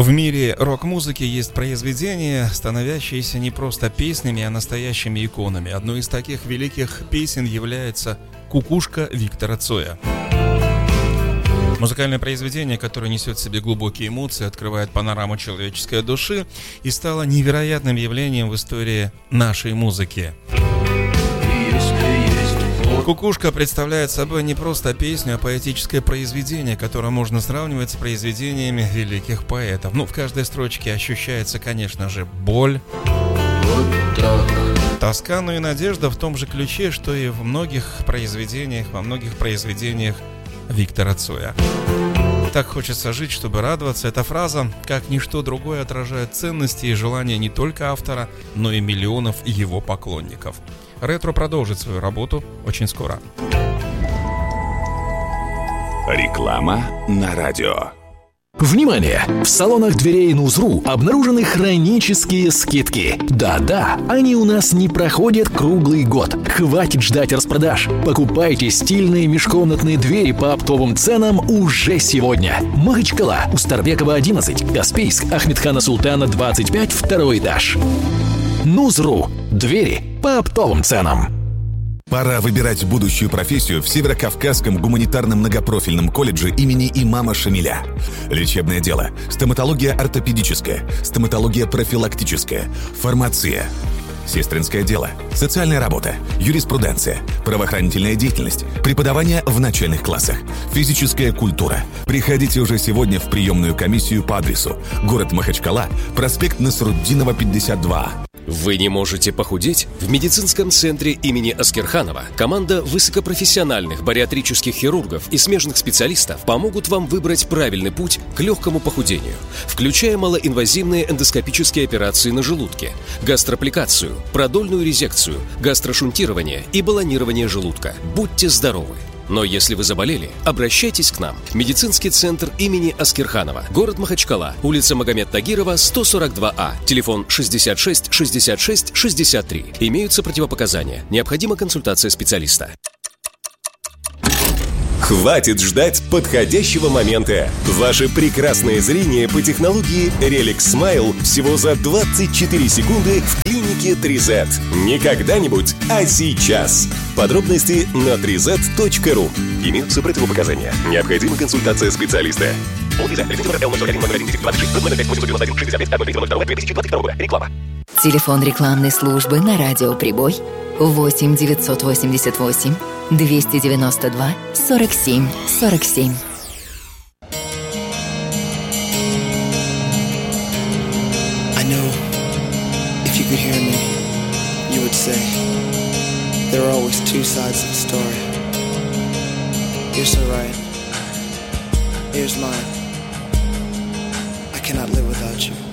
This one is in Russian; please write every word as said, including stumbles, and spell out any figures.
В мире рок-музыки есть произведения, становящиеся не просто песнями, а настоящими иконами. Одной из таких великих песен является «Кукушка» Виктора Цоя. Музыкальное произведение, которое несет в себе глубокие эмоции, открывает панораму человеческой души и стало невероятным явлением в истории нашей музыки. «Кукушка» представляет собой не просто песню, а поэтическое произведение, которое можно сравнивать с произведениями великих поэтов. Ну, в каждой строчке ощущается, конечно же, боль, тоска, но и надежда в том же ключе, что и в многих произведениях, во многих произведениях Виктора Цоя. Так хочется жить, чтобы радоваться. Эта фраза, как ничто другое, отражает ценности и желания не только автора, но и миллионов его поклонников. Ретро продолжит свою работу очень скоро. Реклама на радио. Внимание! В салонах дверей Нузру обнаружены хронические скидки. Да-да, они у нас не проходят круглый год. Хватит ждать распродаж. Покупайте стильные межкомнатные двери по оптовым ценам уже сегодня. Махачкала, Устарбекова одиннадцать, Каспийск, Ахмедхана Султана двадцать пять, второй этаж. Нузру. Двери по оптовым ценам. Пора выбирать будущую профессию в Северокавказском гуманитарном многопрофильном колледже имени имама Шамиля. Лечебное дело, стоматология ортопедическая, стоматология профилактическая, фармация, сестринское дело, социальная работа, юриспруденция, правоохранительная деятельность, преподавание в начальных классах, физическая культура. Приходите уже сегодня в приемную комиссию по адресу: город Махачкала, проспект Насруддинова, пятьдесят два. Вы не можете похудеть? В медицинском центре имени Аскерханова команда высокопрофессиональных бариатрических хирургов и смежных специалистов помогут вам выбрать правильный путь к легкому похудению, включая малоинвазивные эндоскопические операции на желудке, гастроаппликацию, продольную резекцию, гастрошунтирование и баллонирование желудка. Будьте здоровы! Но если вы заболели, обращайтесь к нам. Медицинский центр имени Аскерханова. Город Махачкала. Улица Магомед Тагирова, сто сорок два А. Телефон шестьдесят шесть шестьдесят шесть шестьдесят три. Имеются противопоказания. Необходима консультация специалиста. Хватит ждать подходящего момента. Ваше прекрасное зрение по технологии Relic Smile всего за двадцать четыре секунды в клинике три зет. Не когда-нибудь, а сейчас. Подробности на три зет точка ру. Имеются противопоказания. Необходима консультация специалиста. Телефон рекламной службы на радио «Прибой» восемь девятьсот восемьдесят восемь двести девяносто два сорок семь сорок семь. I know if you could hear me, you would say there are always two sides of the story. You're so right. Here's mine. I cannot live without you.